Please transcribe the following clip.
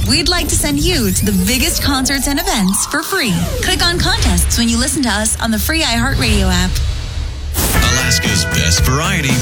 We'd like to send you to the biggest concerts and events for free. Click on contests when you listen to us on the free iHeartRadio app. Alaska's best variety